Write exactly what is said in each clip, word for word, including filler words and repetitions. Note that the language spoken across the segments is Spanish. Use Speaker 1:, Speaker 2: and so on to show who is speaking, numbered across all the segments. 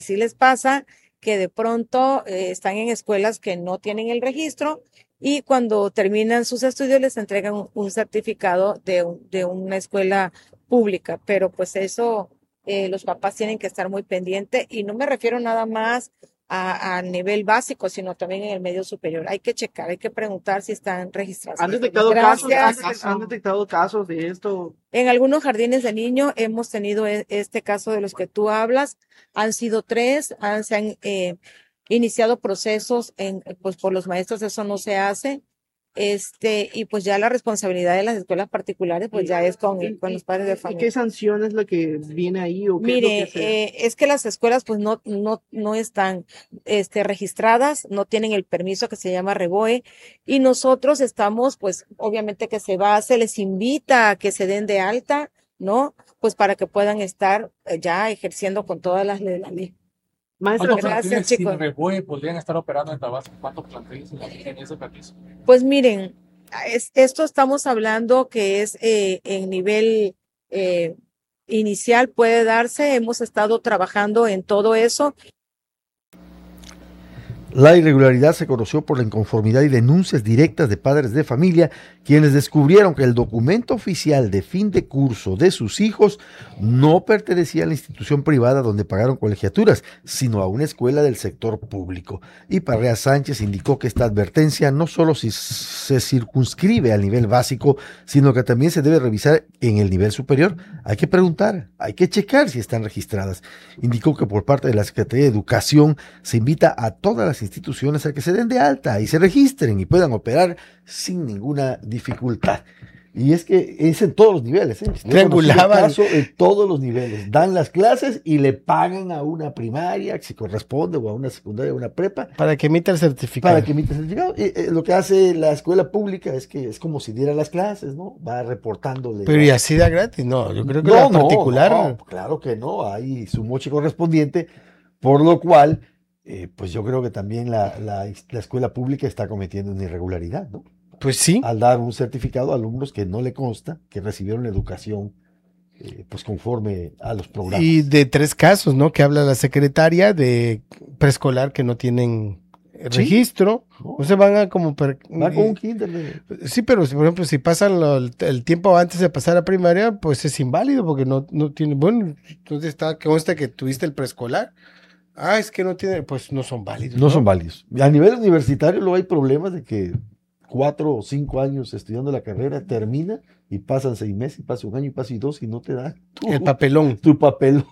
Speaker 1: Sí les pasa que de pronto eh, están en escuelas que no tienen el registro y cuando terminan sus estudios les entregan un, un certificado de, un- de una escuela pública, pero pues eso eh, los papás tienen que estar muy pendientes y no me refiero nada más a, a nivel básico, sino también en el medio superior. Hay que checar, hay que preguntar si están registrados.
Speaker 2: ¿Han detectado casos, han,
Speaker 1: Gracias.
Speaker 2: han detectado casos de esto?
Speaker 1: En algunos jardines de niños hemos tenido e- este caso de los que tú hablas. Han sido tres, han, se han eh, iniciado procesos en, pues por los maestros, eso no se hace. Este, y pues ya la responsabilidad de las escuelas particulares, pues ya es con,
Speaker 2: ¿Y,
Speaker 1: con los
Speaker 2: y-
Speaker 1: padres de
Speaker 2: y
Speaker 1: familia.
Speaker 2: qué sanción es lo que viene ahí o qué es lo que
Speaker 1: Mire,
Speaker 2: se...
Speaker 1: eh, es que las escuelas pues no, no, no están este, registradas, no tienen el permiso que se llama REBOE y nosotros estamos pues obviamente que se va, se les invita a que se den de alta, ¿no? Pues para que puedan estar eh, ya ejerciendo con todas las de la ley.
Speaker 2: Maestra,
Speaker 3: ¿Cuántos
Speaker 1: Gracias,
Speaker 3: planteles sin
Speaker 1: chicos.
Speaker 3: REBOE podrían estar operando en Tabasco? ¿Cuántos planteles en ese permiso?
Speaker 1: Pues miren, es- esto estamos hablando que es eh, en nivel eh, inicial puede darse, hemos estado trabajando en todo eso.
Speaker 4: La irregularidad se conoció por la inconformidad y denuncias directas de padres de familia, quienes descubrieron que el documento oficial de fin de curso de sus hijos no pertenecía a la institución privada donde pagaron colegiaturas, sino a una escuela del sector público. Y Parrea Sánchez indicó que esta advertencia no solo si se circunscribe al nivel básico, sino que también se debe revisar en el nivel superior. Hay que preguntar, hay que checar si están registradas. Indicó que por parte de la Secretaría de Educación se invita a todas las instituciones a que se den de alta y se registren y puedan operar sin ninguna dificultad. Y es que es en todos los niveles, ¿eh?
Speaker 5: Triangulaban.
Speaker 4: Caso en todos los niveles. Dan las clases y le pagan a una primaria, si corresponde, o a una secundaria, o a una prepa.
Speaker 5: Para que emita el certificado.
Speaker 4: Para que emita el certificado. Y, eh, lo que hace la escuela pública es que es como si diera las clases, ¿no? Va reportándole.
Speaker 5: Pero
Speaker 4: ¿no?
Speaker 5: y así da gratis, no. Yo creo que
Speaker 4: No,
Speaker 5: la
Speaker 4: no,
Speaker 5: particular.
Speaker 4: no, claro que no. Hay su moche correspondiente, por lo cual, eh, pues yo creo que también la, la, la escuela pública está cometiendo una irregularidad, ¿no?
Speaker 5: Pues sí.
Speaker 4: Al dar un certificado a alumnos que no le consta que recibieron educación eh, pues conforme a los programas.
Speaker 5: Y de tres casos, ¿no? Que habla la secretaria de preescolar que no tienen
Speaker 4: Sí.
Speaker 5: registro.
Speaker 4: ¿No?
Speaker 5: O sea, van a como... per-
Speaker 4: Va con un kinder. de-
Speaker 5: Sí, pero si, por ejemplo, si pasan lo- el, el tiempo antes de pasar a primaria, pues es inválido porque no, no tiene... Bueno, entonces está, consta que tuviste el preescolar. Ah, es que no tiene... Pues no son válidos.
Speaker 4: No son válidos. A nivel universitario luego hay problemas de que cuatro o cinco años estudiando la carrera termina y pasan seis meses, y pasa un año y pasa y dos y no te dan tu,
Speaker 5: El papelón.
Speaker 4: tu papelón.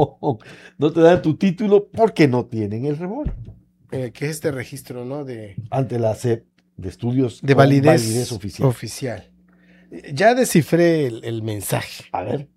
Speaker 4: No te dan tu título porque no tienen el REBOE.
Speaker 5: Eh, que es este registro, ¿no? De,
Speaker 4: Ante la S E P de estudios
Speaker 5: de
Speaker 4: con
Speaker 5: validez,
Speaker 4: validez oficial.
Speaker 5: oficial. Eh, Ya descifré el, el mensaje.
Speaker 4: A ver.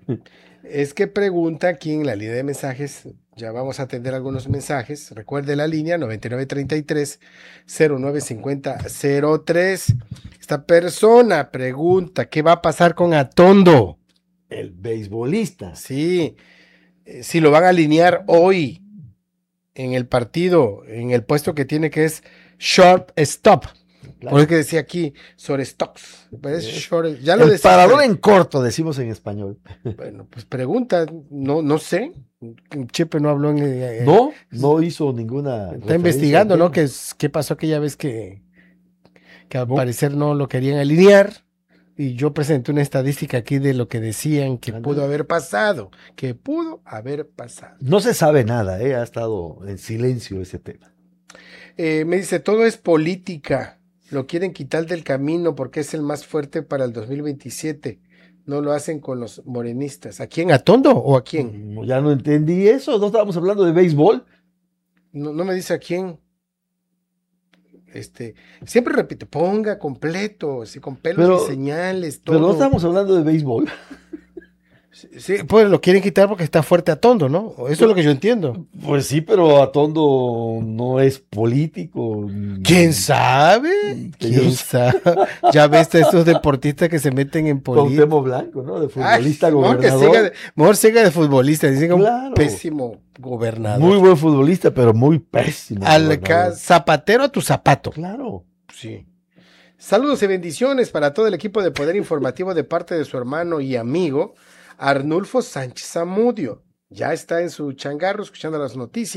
Speaker 5: Es que pregunta aquí en la línea de mensajes, ya vamos a atender algunos mensajes. Recuerde la línea noventa y nueve treinta y tres cero nueve cincuenta cero tres. Esta persona pregunta, ¿qué va a pasar con Atondo?
Speaker 4: El beisbolista.
Speaker 5: Sí, eh, si lo van a alinear hoy en el partido, en el puesto que tiene que es shortstop.
Speaker 4: Claro.
Speaker 5: Por eso que decía aquí, shortstops. Pero es
Speaker 4: Sí.
Speaker 5: short- ya lo
Speaker 4: El
Speaker 5: decía.
Speaker 4: parador en corto, decimos en español.
Speaker 5: Bueno, pues pregunta, no, no sé. Chepe no habló en. eh,
Speaker 4: No, no hizo ninguna.
Speaker 5: Está investigando, ¿no? Que es- qué pasó aquella vez que, que al
Speaker 4: No.
Speaker 5: parecer no lo querían alinear. Y yo presenté una estadística aquí de lo que decían que
Speaker 4: Ándale.
Speaker 5: pudo haber pasado. Que pudo haber pasado.
Speaker 4: No se sabe nada, ¿eh? Ha estado en silencio ese tema.
Speaker 5: Eh, me dice, todo es política. Lo quieren quitar del camino porque es el más fuerte para el dos mil veintisiete. No lo hacen con los morenistas. ¿A quién? ¿A Tondo o a quién?
Speaker 4: No, ya no entendí eso. No estábamos hablando de béisbol.
Speaker 5: No, no me dice a quién. Este, siempre repite, ponga completo, así con pelos
Speaker 4: Pero-
Speaker 5: y señales, todo.
Speaker 4: Pero no estábamos hablando de béisbol.
Speaker 5: Sí, pues lo quieren quitar porque está fuerte Atondo, ¿no? Eso es lo que yo entiendo.
Speaker 4: Pues sí, pero Atondo no es político.
Speaker 5: ¿Quién sabe?
Speaker 4: Que
Speaker 5: ¿Quién
Speaker 4: yo-
Speaker 5: sabe? Ya ves a estos deportistas que se meten en política.
Speaker 4: Cuauhtémoc Blanco, ¿no? De futbolista
Speaker 5: mejor, que
Speaker 4: gobernador.
Speaker 5: siga de, mejor siga de futbolista, dicen que
Speaker 4: Claro.
Speaker 5: un pésimo gobernador.
Speaker 4: Muy buen futbolista, pero muy pésimo.
Speaker 5: Al
Speaker 4: gobernador.
Speaker 5: ca- zapatero a tu zapato.
Speaker 4: Claro.
Speaker 5: Sí. Saludos y bendiciones para todo el equipo de Poder Informativo de parte de su hermano y amigo Arnulfo Sánchez Zamudio. ya está en su changarro escuchando las noticias.